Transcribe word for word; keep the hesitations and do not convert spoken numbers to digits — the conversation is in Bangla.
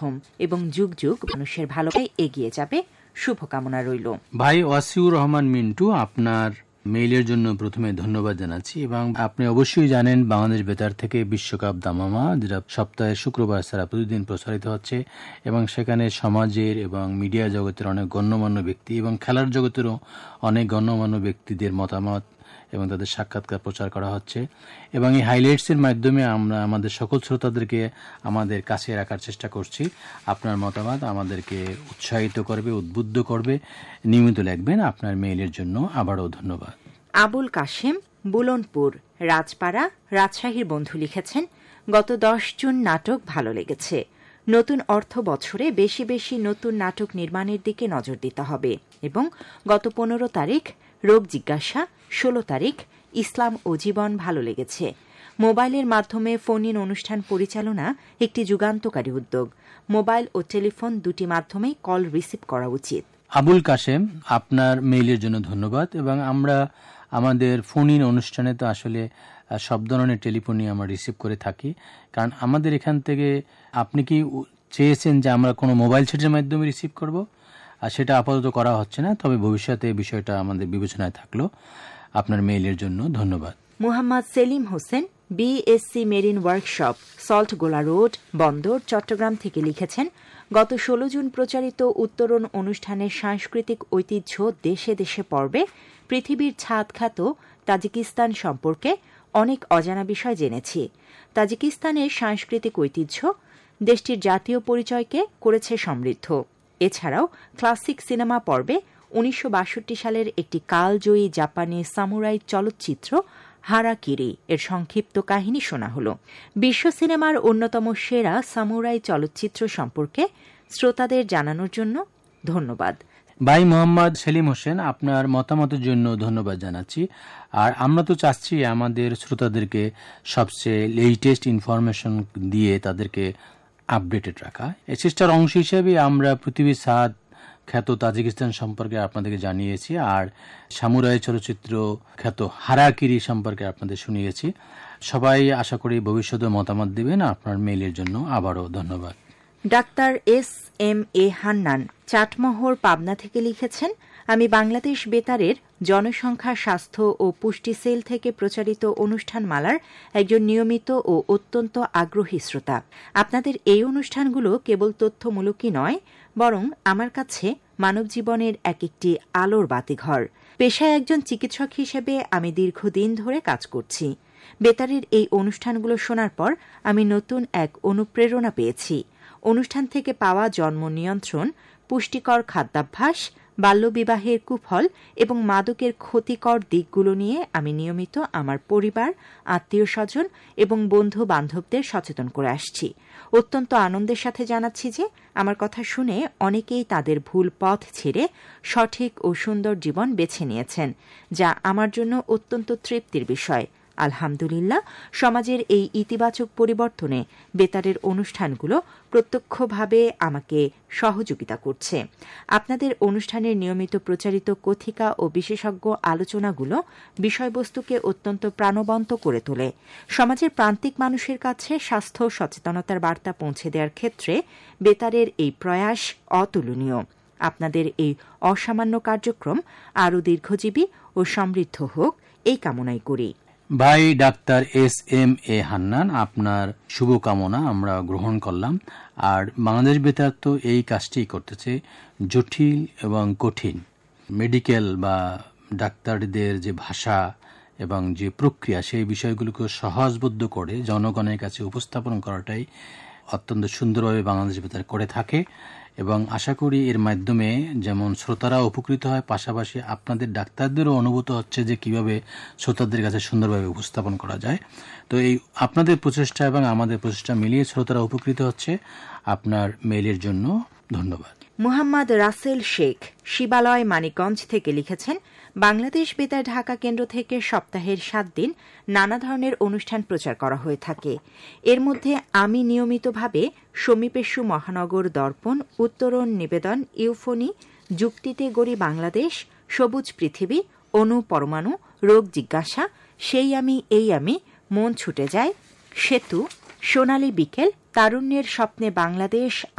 প্রথম এবং যুগ যুগ মানুষের ভালোবাসায় এগিয়ে যাবে, শুভকামনা রইল। ভাই ওয়াসিউর রহমান মিন্টু, আপনার মেইলের জন্য প্রথমে ধন্যবাদ জানাচ্ছি। এবং আপনি অবশ্যই জানেন বাংলাদেশ বেতার থেকে বিশ্বকাপ দামামা, যেটা সপ্তাহে শুক্রবার ছাড়া প্রতিদিন প্রচারিত হচ্ছে, এবং সেখানে সমাজের এবং মিডিয়া জগতের অনেক গণ্যমান্য ব্যক্তি এবং খেলার জগতেরও অনেক গণ্যমান্য ব্যক্তিদের মতামত এবং তাদের সাক্ষাৎকার প্রচার করা হচ্ছে। এবং এই হাইলাইটসের মাধ্যমে আমরা আমাদের সকল শ্রোতাদেরকে আমাদের কাছে রাখার চেষ্টা করছি। আপনার মতামত আমাদেরকে উৎসাহিত করবে, উদ্বুদ্ধ করবে। নিয়মিত লিখবেন। আপনার মেইলের জন্য আবারও ধন্যবাদ। আবুল কাশেম, বুলনপুর, রাজপাড়া, রাজশাহীর বন্ধু লিখেছেন, গত দশ জুন নাটক ভালো লেগেছে। নতুন অর্থ বছরে বেশি বেশি নতুন নাটক নির্মাণের দিকে নজর দিতে হবে। এবং গত পনেরো তারিখ রোগ জিজ্ঞাসা, ষোলো তারিখ ইসলাম ও জীবন ভালো লেগেছে। মোবাইলের মাধ্যমে ফোন ইন অনুষ্ঠান পরিচালনা একটি যুগান্তকারী উদ্যোগ। মোবাইল ও টেলিফোন দুটি মাধ্যমেই কল রিসিভ করা উচিত। আবুল কাশেম, আপনার মেইলের জন্য ধন্যবাদ। এবং আমরা আমাদের ফোন ইন অনুষ্ঠানে তো আসলে সব ধরনের টেলিফোনই আমরা রিসিভ করে থাকি, কারণ আমাদের এখান থেকে আপনি কি চেয়েছেন যে আমরা কোনো মোবাইল সেটের মাধ্যমে রিসিভ করব, আর সেটা আপাতত করা হচ্ছে না, তবে ভবিষ্যতে বিষয়টা আমাদের বিবেচনায় থাকলো। আপনার মেইলের জন্য ধন্যবাদ। Muhammad Selim Hossain, BSc marine workshop, salt গোলা রোড, বন্দর, চট্টগ্রাম থেকে লিখেছেন, গত ষোলো জুন প্রচারিত উত্তরণ অনুষ্ঠানের সাংস্কৃতিক ঐতিহ্য দেশে দেশে পর্বে পৃথিবীর ছাদখ্যাত তাজিকিস্তান সম্পর্কে অনেক অজানা বিষয় জেনেছি। তাজিকিস্তানের সাংস্কৃতিক ঐতিহ্য দেশটির জাতীয় পরিচয়কে করেছে সমৃদ্ধ। এছাড়াও ক্লাসিক সিনেমা পর্বে উনিশশো বাষট্টি সালের একটি কালজয়ী জাপানি সামুরাই চলচ্চিত্র হারাকিরি এর সংক্ষিপ্ত কাহিনী শোনা হল। বিশ্ব সিনেমার অন্যতম সেরা সামুরাই চলচ্চিত্র সম্পর্কে শ্রোতাদের জানানোর জন্য ধন্যবাদ। ভাই মোহাম্মদ সেলিম হোসেন, আপনার মতামতের জন্য ধন্যবাদ জানাচ্ছি। আর আমরা তো চাচ্ছি আমাদের শ্রোতাদেরকে সবচেয়ে লেটেস্ট ইনফরমেশন দিয়ে তাদেরকে আপডেটেড রাখা। এই চেষ্টার অংশ হিসেবে আমরা পৃথিবীর সাদ খ্যাত তাজিকিস্তান সম্পর্কে আপনাদেরকে জানিয়েছি, আর সামুরাই চলচ্চিত্র খ্যাত হারাকিরি সম্পর্কে আপনাদের শুনিয়েছি। সবাই আশা করি ভবিষ্যতে মতামত দিবেন। আপনার মেইলের জন্য আবারও ধন্যবাদ। Doctor S M A Hannan, Chatmohar, Pabna থেকে লিখেছেন, আমি বাংলাদেশ বেতারের জনসংখ্যা, স্বাস্থ্য ও পুষ্টি সেল থেকে প্রচারিত অনুষ্ঠানমালার একজন নিয়মিত ও অত্যন্ত আগ্রহী শ্রোতা। আপনাদের এই অনুষ্ঠানগুলো কেবল তথ্যমূলকই নয়, বরং আমার কাছে মানব জীবনের এক একটি আলোর বাতিঘর। পেশায় একজন চিকিৎসক হিসেবে আমি দীর্ঘদিন ধরে কাজ করছি। বেতারের এই অনুষ্ঠানগুলো শোনার পর আমি নতুন এক অনুপ্রেরণা পেয়েছি। অনুষ্ঠান থেকে পাওয়া জন্ম নিয়ন্ত্রণ, পুষ্টিকর খাদ্যাভ্যাস, বাল্যবিবাহের কুফল এবং মাদকের ক্ষতিকর দিকগুলো নিয়ে আমি নিয়মিত আমার পরিবার, আত্মীয় স্বজন এবং বন্ধু বান্ধবদের সচেতন করে আসছি। অত্যন্ত আনন্দের সাথে জানাচ্ছি যে আমার কথা শুনে অনেকেই তাদের ভুল পথ ছেড়ে সঠিক ও সুন্দর জীবন বেছে নিয়েছেন, যা আমার জন্য অত্যন্ত তৃপ্তির বিষয়। আলহামদুলিল্লাহ, সমাজের এই ইতিবাচক পরিবর্তনে বেতারের অনুষ্ঠানগুলো প্রত্যক্ষভাবে আমাকে সহযোগিতা করছে। আপনাদের অনুষ্ঠানের নিয়মিত প্রচারিত কথিকা ও বিশেষজ্ঞ আলোচনাগুলো বিষয়বস্তুকে অত্যন্ত প্রাণবন্ত করে তোলে। সমাজের প্রান্তিক মানুষের কাছে স্বাস্থ্য সচেতনতার বার্তা পৌঁছে দেওয়ার ক্ষেত্রে বেতারের এই প্রয়াস অতুলনীয়। আপনাদের এই অসামান্য কার্যক্রম আরও দীর্ঘজীবী ও সমৃদ্ধ হোক, এই কামনাই করি। ভাই doctor S M A Hannan, আপনার শুভকামনা আমরা গ্রহণ করলাম। আর বাংলাদেশ বেতার তো এই কাজটি করতেছে, জটিল এবং কঠিন মেডিকেল বা ডাক্তারদের যে ভাষা এবং যে প্রক্রিয়া, সেই বিষয়গুলোকে সহজবোধ্য করে জনগণের কাছে উপস্থাপন করাটাই অত্যন্ত সুন্দরভাবে বাংলাদেশ বেতার করে থাকে। এবং আশা করি এর মাধ্যমে যেমন শ্রোতারা উপকৃত হয়, পাশাপাশি আপনাদের ডাক্তারদেরও অনুভূত হচ্ছে যে কিভাবে শ্রোতাদের কাছে সুন্দরভাবে উপস্থাপন করা যায়। তো এই আপনাদের প্রচেষ্টা এবং আমাদের প্রচেষ্টা মিলিয়ে শ্রোতারা উপকৃত হচ্ছে। আপনার মেইলের জন্য ধন্যবাদ। মুহাম্মদ রাসেল শেখ, শিবালয়, মানিকগঞ্জ থেকে লিখেছেন, বাংলাদেশ বেতার ঢাকা কেন্দ্র থেকে সপ্তাহের সাত দিন নানা ধরনের অনুষ্ঠান প্রচার করা হয়ে থাকে। এর মধ্যে আমি নিয়মিতভাবে সমীপেশু মহানগর দর্পণ, উত্তরণ নিবেদন, ইউফোনি, যুক্তিতে গড়ি বাংলাদেশ, সবুজ পৃথিবী, অণু পরমাণু, রোগ জিজ্ঞাসা, সেই আমি এই আমি, মন ছুটে যায়, সেতু, সোনালী বিকেল, তারুণ্যের স্বপ্নে বাংলাদেশ,